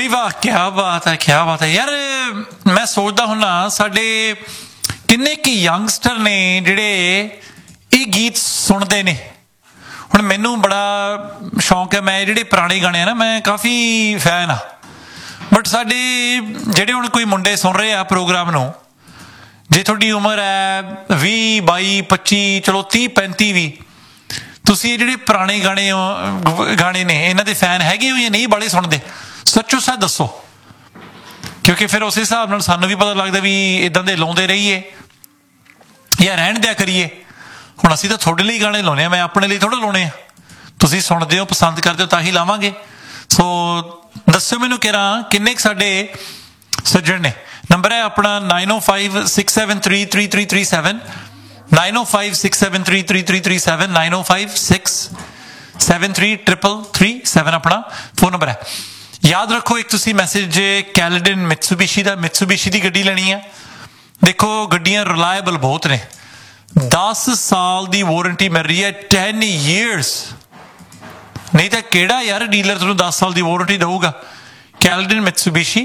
वाह, क्या बात है, क्या बात है यार। मैं सोचदा हुन्ना साडे किन्ने की यंगस्टर ने जिहड़े ये गीत सुनते ने। हुण मैनू बड़ा शौक है, मैं जिहड़े पुराने गाने ना मैं काफ़ी फैन हाँ, बट साडे जिहड़े हुण कोई मुंडे सुन रहे आ प्रोग्राम नूं, जे तुहाडी उम्र है 20 22 25 चलो 30 35 भी, तुसीं जिहड़े पुराने गाने ने इन्हां दे फैन हैगे हो या नहीं बाले सुनदे? सच्चो सच दसो, क्योंकि फिर उस हिसाब नाल सानूं भी पता लगदा भी इदां दे लाउंदे रहीए या रहण दिया करिए। हुण असीं तां तुहाडे लई गाने लाउने आ, मैं अपने लिए थोड़ा लाउने आ। तुसीं सुणदे हो, पसंद करदे हो तां ही लावांगे। सो दस्सो मैनूं किहड़ा किन्ने क साडे सज्जण ने। नंबर है अपना 9056733337, 9056733337, 9056733337 अपना फोन नंबर है। याद रखो, एक तुसी मैसेज कैलेडन मित्सुबिशी दी गड्डी लेनी है। देखो गड्डियां रिलायबल बहुत ने, 10 साल दी वारंटी मिल रही है, 10 years। नहीं तो केड़ा यार डीलर तुहानूं 10 साल दी वारंटी देऊगा। Caledon Mitsubishi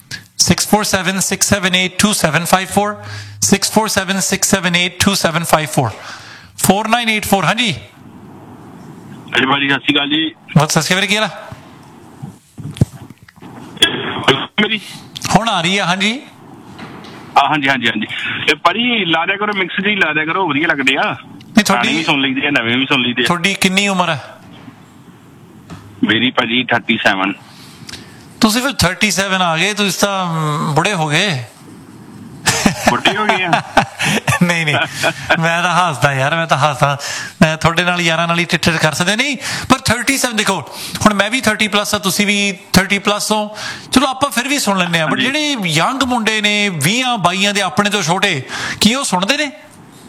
6476782754, 6476782754, 4984। हाँ जी भाजी, सत श्री अकाल जी। बहुत सत श्री अकाल, की हाल मेरी हुण आ रही है? हाँ जी हाँ जी हाँ जी हाँ जी। भाजी ला दिया करो, मिक्स जी ला दिया करो, वधिया लगदे आ। थोड़ी भी सुन लईदे, नवे भी सुन लईदे। थोड़ी किन्नी उम्र है? मेरी भाजी 37। तुसीं फिर 37 आ गए, तुसीं तां बुढ़े हो गए। बुढ़े हो गए नहीं नहीं, मैं तो हसदा यार, मैं तो हसदा। मैं थोड़े नाल यारां नाल ही टिट्टर कर सकदे नहीं, पर 37 देखो हुण मैं भी 30+ आ, तुसीं भी 30+ हो, चलो आपां फिर भी सुन लैंदे आ। बट जिहड़े यंग मुंडे ने 20 22 दे अपने तो छोटे, की ओह सुणदे ने?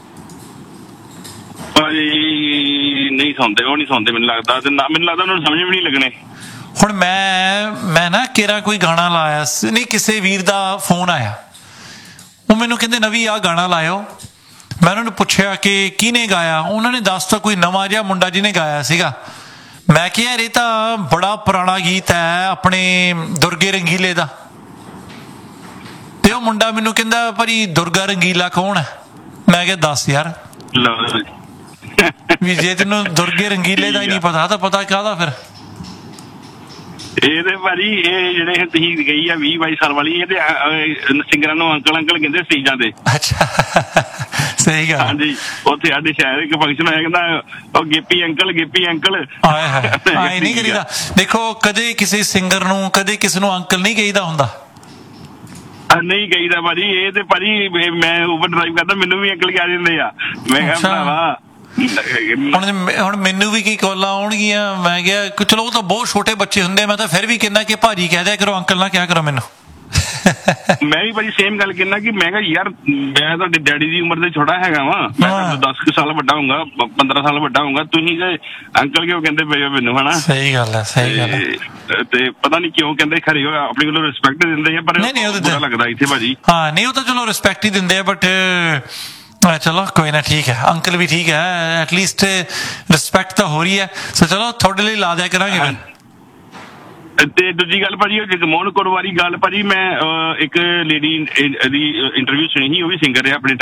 नहीं सुनते, वो नहीं सुनते मैनूं लगदा, ते ना मैनूं लगदा उन्हां नूं समझ भी नहीं लगने। हुण मैं ना केरा कोई गाना लाया नहीं, किसी वीर दा फोन आया, वो मैनू कहते नवी आ गाना लाओ। मैं उन्होंने पूछा कि किने गाया, उन्होंने दसता कोई नवा जिहा मुंडा जिन्हें गाया सीगा। मैं कहा यार ये तो बड़ा पुराना गीत है अपने दुर्गे रंगीले दा। ते वो मुंडा मैनू कहंदा भाई दुर्गा रंगीला कौन है? मैं कहा दस यार। भी जे तेनों दुर्गे रंगीले दा ही नहीं पता तो पता काहदा फिर? ਇਹ ਭਾਜੀ ਇਹ ਜਿਹੜੇ ਤੁਸੀਂ ਗਈ ਆ 20 22 ਸਾਲ ਵਾਲੀ, ਇਹਦੇ ਸਿੰਗਰਾਂ ਨੂੰ ਅੰਕਲ ਕਹਿੰਦੇ ਸਟੇਜਾਂ ਤੇ। ਅੱਛਾ ਸਹੀ ਗੱਲ। ਹਾਂਜੀ, ਉੱਥੇ ਸਾਡੇ ਸ਼ਹਿਰ ਇੱਕ ਫੰਕਸ਼ਨ ਹੋਇਆ, ਕਹਿੰਦਾ ਉਹ ਗੇਪੀ ਅੰਕਲ ਆਏ ਨਹੀਂ ਕਰੀਦਾ। ਦੇਖੋ ਕਦੇ ਕਿਸੇ ਸਿੰਗਰ ਨੂੰ ਕਦੇ ਕਿਸੇ ਨੂੰ ਅੰਕਲ ਨਹੀਂ ਕਹੀਦਾ ਹੁੰਦਾ। ਨਹੀਂ ਕਹੀਦਾ ਭਾਜੀ, ਇਹ ਤੇ ਭਾਜੀ ਮੈਂ ਊਬਰ ਡਰਾਈਵ ਕਰਦਾ, ਮੈਨੂੰ ਵੀ ਅੰਕਲ ਕਹਿ ਦਿੰਦੇ ਆ। ਮੈਂ ਕਿਹਾ ਭਰਾਵਾ ਹੁਣ ਮੈਨੂੰ ਵੀ ਕੀ ਕਾਲਾਂ ਆਉਣਗੀਆਂ। ਮੈਂ ਕਿਹਾ ਚਲੋ ਉਹ ਤਾਂ ਬਹੁਤ ਛੋਟੇ ਬੱਚੇ ਹੁੰਦੇ, ਮੈਂ ਤਾਂ ਫਿਰ ਵੀ ਕਹਿੰਦਾ ਕਿ ਭਾਜੀ ਕਹਿ ਦਿਆ ਕਰੋ, ਅੰਕਲ ਨਾ ਕਿਹਾ ਕਰੋ ਮੈਨੂੰ। ਮੈਂ ਵੀ ਭਾਜੀ ਸੇਮ ਗੱਲ ਕਹਿੰਦਾ ਕਿ ਮੈਂ ਕਿਹਾ ਯਾਰ ਮੈਂ ਤੁਹਾਡੇ ਡੈਡੀ ਦੀ ਉਮਰ ਦੇ ਛੋਟਾ ਹੈਗਾ ਵਾ, ਮੈਂ 10 ਸਾਲ ਵੱਡਾ ਹੋਊਗਾ, 15 ਸਾਲ ਵੱਡਾ ਹੋਊਗਾ, ਤੁਸੀਂ ਅੰਕਲ ਕਿਉਂ ਕਹਿੰਦੇ ਪਏ ਹੋ ਮੈਨੂੰ? ਹਨਾ ਸਹੀ ਗੱਲ ਹੈ, ਸਹੀ ਗੱਲ ਹੈ। ਤੇ ਪਤਾ ਨਹੀਂ ਕਿਉਂ ਕਹਿੰਦੇ, ਖਰੇ ਆਪਣੀ ਕੋਲੋਂ ਰਿਸਪੈਕਟ ਦਿੰਦੇ ਆ, ਪਰ ਬੁਰਾ ਲੱਗਦਾ ਇੱਥੇ ਭਾਜੀ। ਹਾਂ ਨਹੀਂ ਉਹ ਤਾਂ ਚਲੋ ਰਿਸਪੈਕਟ ਹੀ ਦਿੰਦੇ ਆ, ਬਟ चलो कोई ना, ठीक है, अंकल भी ठीक है, एटलीस्ट रिस्पैक्ट तो हो रही है। सो चलो थोड़े लिए ला दिया करांगे फिर। ਤੇ ਦੂਜੀ ਗੱਲ ਭਾਜੀ ਜਗਮੋਹਨ ਕੌਰ ਵਾਲੀ ਗੱਲ ਭਾਜੀ, ਮੈਂ ਇੱਕ ਲੇਡੀ ਦੀ ਇੰਟਰਵਿਊ ਸੁਣੀ ਸੀ, ਉਹ ਵੀ ਸਿੰਗਰ ਹੈ ਆਪਣੇ